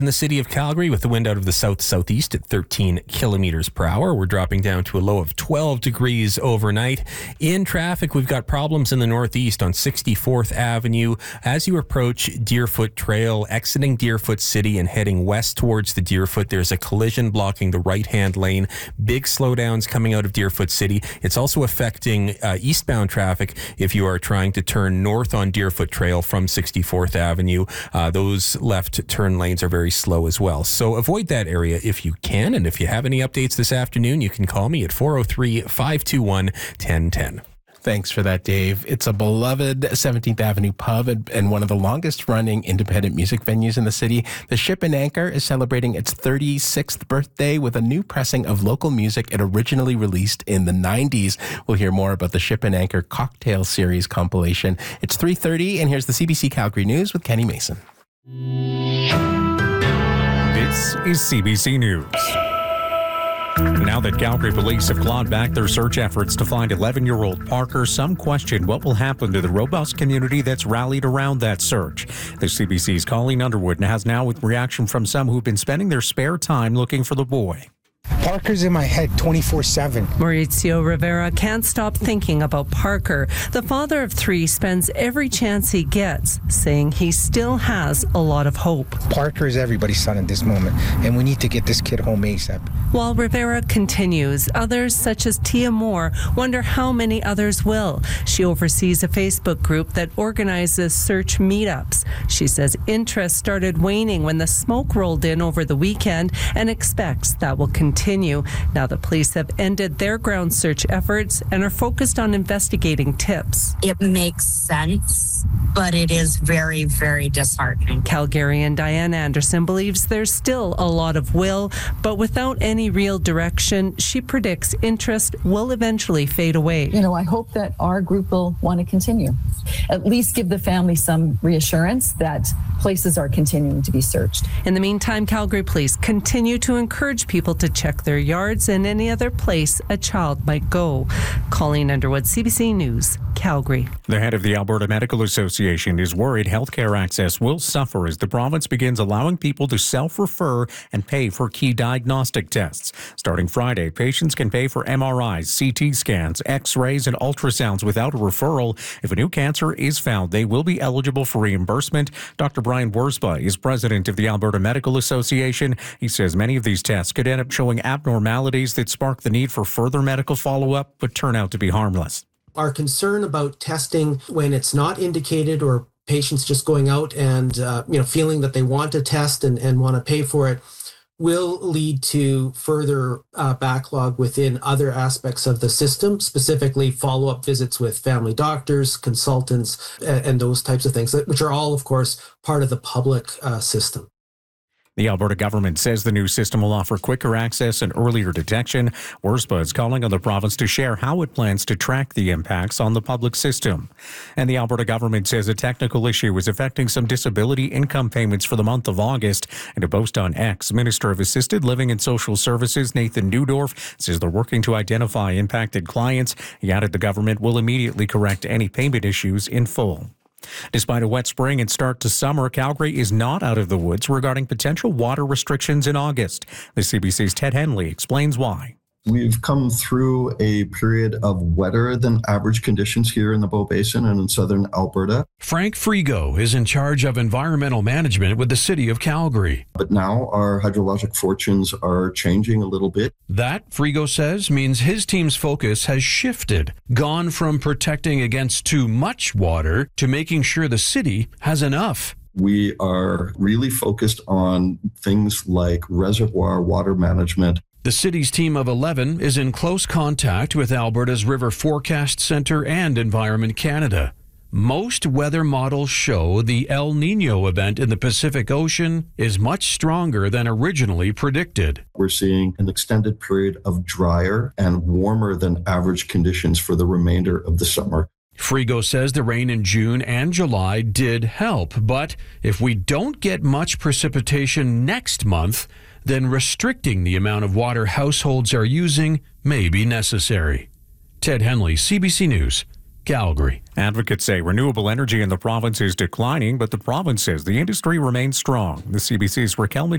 In the city of Calgary, with the wind out of the south-southeast at 13 kilometers per hour, we're dropping down to a low of 12 degrees overnight. In traffic, we've got problems in the northeast on 64th Avenue. As you approach Deerfoot Trail, exiting Deerfoot City and heading west towards the Deerfoot, there's a collision blocking the right-hand lane. Big slowdowns coming out of Deerfoot City. It's also affecting eastbound traffic if you are trying to turn north on Deerfoot Trail from 64th Avenue. Those left turn lanes are very slow as well. So avoid that area if you can. And if you have any updates this afternoon, you can call me at 403-521-1010. Thanks for that, Dave. It's a beloved 17th Avenue pub and one of the longest running independent music venues in the city. The Ship and Anchor is celebrating its 36th birthday with a new pressing of local music it originally released in the 90s. We'll hear more about the Ship and Anchor Cocktail Series compilation. It's 3:30, and here's the CBC Calgary News with Kenny Mason. This is CBC News. Now that Calgary police have clawed back their search efforts to find 11-year-old Parker, some question what will happen to the robust community that's rallied around that search. The CBC's Colleen Underwood has now with reaction from some who've been spending their spare time looking for the boy. Parker's in my head 24/7. Mauricio Rivera can't stop thinking about Parker. The father of 3 spends every chance he gets saying he still has a lot of hope. Parker is everybody's son at this moment, and we need to get this kid home ASAP. While Rivera continues, others such as Tia Moore wonder how many others will. She oversees a Facebook group that organizes search meetups. She says interest started waning when the smoke rolled in over the weekend and expects that will continue. Now the police have ended their ground search efforts and are focused on investigating tips. It makes sense, but it is very, very disheartening. Calgarian Diane Anderson believes there's still a lot of will, but without any real direction, she predicts interest will eventually fade away. I hope that our group will want to continue. At least give the family some reassurance that places are continuing to be searched. In the meantime, Calgary police continue to encourage people to check their yards and any other place a child might go. Colleen Underwood, CBC News, Calgary. The head of the Alberta Medical Association is worried healthcare access will suffer as the province begins allowing people to self-refer and pay for key diagnostic tests. Starting Friday, patients can pay for MRIs, CT scans, X-rays, and ultrasounds without a referral. If a new cancer is found, they will be eligible for reimbursement. Dr. Brian Worspa is president of the Alberta Medical Association. He says many of these tests could end up showing abnormalities that spark the need for further medical follow-up, but turn out to be harmless. Our concern about testing when it's not indicated or patients just going out and feeling that they want to test and want to pay for it will lead to further backlog within other aspects of the system, specifically follow-up visits with family doctors, consultants, and those types of things, which are all, of course, part of the public system. The Alberta government says the new system will offer quicker access and earlier detection. Worspa is calling on the province to share how it plans to track the impacts on the public system. And the Alberta government says a technical issue is affecting some disability income payments for the month of August. In a post on X, Minister of Assisted Living and Social Services Nathan Neudorf says they're working to identify impacted clients. He added the government will immediately correct any payment issues in full. Despite a wet spring and start to summer, Calgary is not out of the woods regarding potential water restrictions in August. The CBC's Ted Henley explains why. We've come through a period of wetter than average conditions here in the Bow Basin and in southern Alberta. Frank Frigo is in charge of environmental management with the City of Calgary. But now our hydrologic fortunes are changing a little bit. That, Frigo says, means his team's focus has shifted, gone from protecting against too much water to making sure the city has enough. We are really focused on things like reservoir water management. The city's team of 11 is in close contact with Alberta's River Forecast Centre and Environment Canada. Most weather models show the El Niño event in the Pacific Ocean is much stronger than originally predicted. We're seeing an extended period of drier and warmer than average conditions for the remainder of the summer. Frigo says the rain in June and July did help, but if we don't get much precipitation next month, then restricting the amount of water households are using may be necessary. Ted Henley, CBC News, Calgary. Advocates say renewable energy in the province is declining, but the province says the industry remains strong. The CBC's Raquel